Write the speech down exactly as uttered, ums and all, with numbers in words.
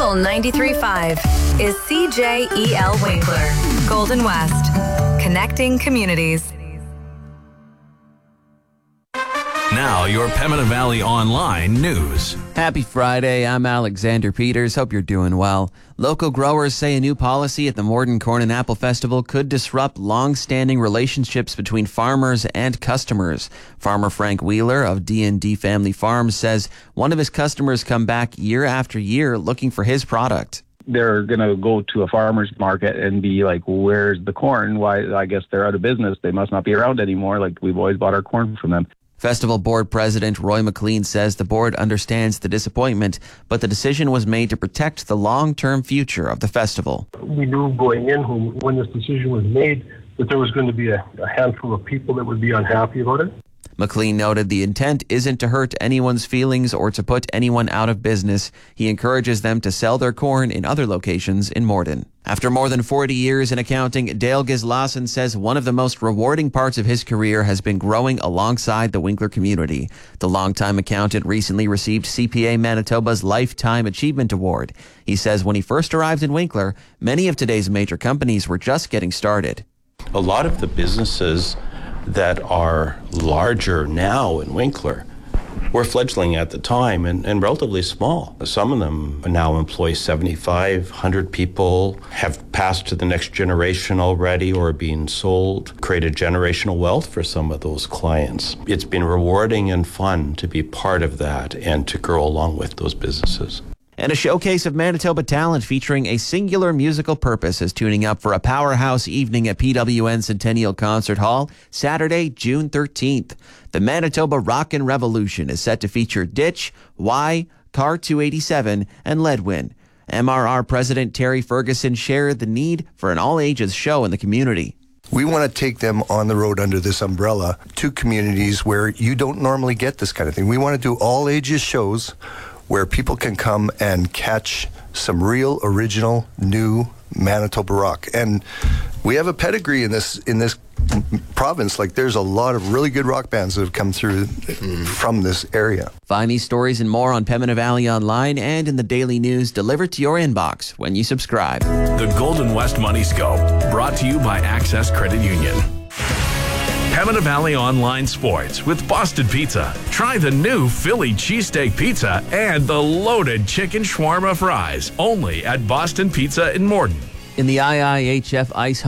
Local ninety-three point five is C J E L Winkler, Golden West, connecting communities. Now, your Pembina Valley Online news. Happy Friday. I'm Alexander Peters. Hope you're doing well. Local growers say a new policy at the Morden Corn and Apple Festival could disrupt long-standing relationships between farmers and customers. Farmer Frank Wheeler of D and D Family Farms says one of his customers come back year after year looking for his product. They're going to go to a farmer's market and be like, where's the corn? Why? I guess they're out of business. They must not be around anymore. Like, we've always bought our corn from them. Festival Board President Roy McLean says the board understands the disappointment, but the decision was made to protect the long-term future of the festival. We knew going in when this decision was made that there was going to be a, a handful of people that would be unhappy about it. McLean noted the intent isn't to hurt anyone's feelings or to put anyone out of business. He encourages them to sell their corn in other locations in Morden. After more than forty years in accounting, Dale Gislason says one of the most rewarding parts of his career has been growing alongside the Winkler community. The longtime accountant recently received C P A Manitoba's Lifetime Achievement Award. He says when he first arrived in Winkler, many of today's major companies were just getting started. A lot of the businesses that are larger now in Winkler were fledgling at the time and, and relatively small. Some of them now employ seventy-five, one hundred people, have passed to the next generation already or are being sold, created generational wealth for some of those clients. It's been rewarding and fun to be part of that and to grow along with those businesses. And a showcase of Manitoba talent featuring a singular musical purpose is tuning up for a powerhouse evening at P W N Centennial Concert Hall, Saturday, June thirteenth. The Manitoba Rockin' Revolution is set to feature Ditch, Y, Car two eighty-seven, and Ledwin. M R R President Terry Ferguson shared the need for an all-ages show in the community. We want to take them on the road under this umbrella to communities where you don't normally get this kind of thing. We want to do all-ages shows where people can come and catch some real, original, new Manitoba rock. And we have a pedigree in this in this province. Like, there's a lot of really good rock bands that have come through mm. from this area. Find these stories and more on Pembina Valley Online and in the daily news delivered to your inbox when you subscribe. The Golden West Money Scope, brought to you by Access Credit Union. Pembina Valley Online Sports with Boston Pizza. Try the new Philly cheesesteak pizza and the loaded chicken shawarma fries only at Boston Pizza in Morden. In the I I H F Ice